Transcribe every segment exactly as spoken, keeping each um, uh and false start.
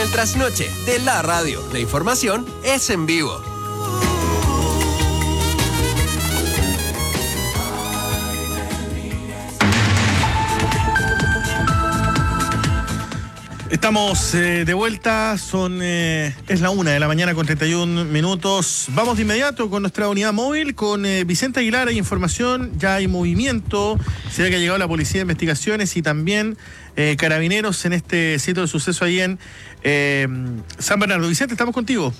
el trasnoche de la radio. La información es en vivo. Estamos eh, de vuelta, son eh, es la una de la mañana con treinta y un minutos. Vamos de inmediato con nuestra unidad móvil, con eh, Vicente Aguilar. Hay información, ya hay movimiento. Se ve que ha llegado la Policía de Investigaciones y también eh, Carabineros en este sitio de suceso ahí en eh, San Bernardo. Vicente, estamos contigo.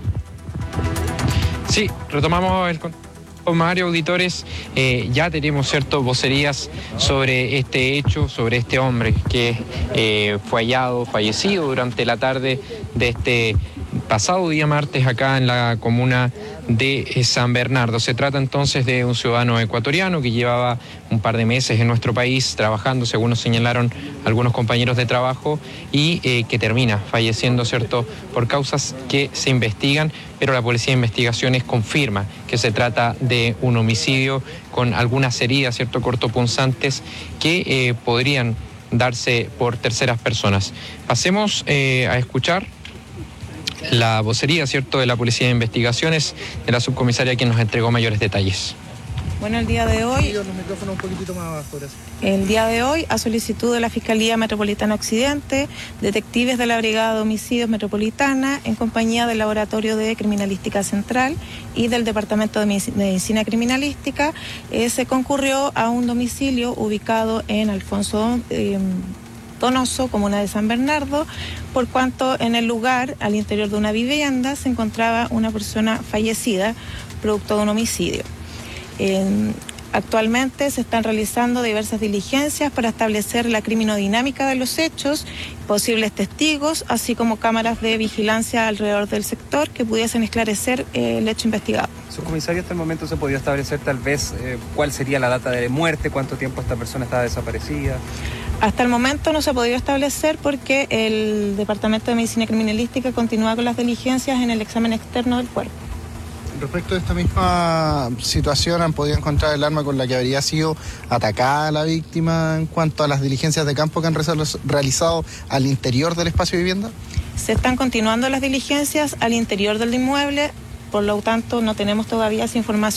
Sí, retomamos el contacto. Mario, auditores, eh, ya tenemos ciertas vocerías sobre este hecho, sobre este hombre que eh, fue hallado, fallecido durante la tarde de este pasado día martes acá en la comuna de San Bernardo. Se trata entonces de un ciudadano ecuatoriano que llevaba un par de meses en nuestro país trabajando, según nos señalaron algunos compañeros de trabajo, y eh, que termina falleciendo, ¿cierto?, por causas que se investigan, pero la Policía de Investigaciones confirma que se trata de un homicidio con algunas heridas, ¿cierto?, cortopunzantes que eh, podrían darse por terceras personas. Pasemos eh, a escuchar la vocería, ¿cierto?, de la Policía de Investigaciones, de la subcomisaria, quien nos entregó mayores detalles. Bueno, el día de hoy, el día de hoy, a solicitud de la Fiscalía Metropolitana Occidente, detectives de la Brigada de Homicidios Metropolitana, en compañía del Laboratorio de Criminalística Central y del Departamento de Medicina Criminalística, eh, se concurrió a un domicilio ubicado en Alfonso eh, Donoso, comuna de San Bernardo, por cuanto en el lugar, al interior de una vivienda, se encontraba una persona fallecida, producto de un homicidio. Eh, actualmente se están realizando diversas diligencias para establecer la criminodinámica de los hechos, posibles testigos, así como cámaras de vigilancia alrededor del sector que pudiesen esclarecer eh, el hecho investigado. Subcomisario, hasta el momento se podía establecer tal vez eh, cuál sería la data de muerte, cuánto tiempo esta persona estaba desaparecida. Hasta el momento no se ha podido establecer porque el Departamento de Medicina Criminalística continúa con las diligencias en el examen externo del cuerpo. Respecto a esta misma situación, ¿han podido encontrar el arma con la que habría sido atacada la víctima en cuanto a las diligencias de campo que han realizado al interior del espacio de vivienda? Se están continuando las diligencias al interior del inmueble, por lo tanto no tenemos todavía esa información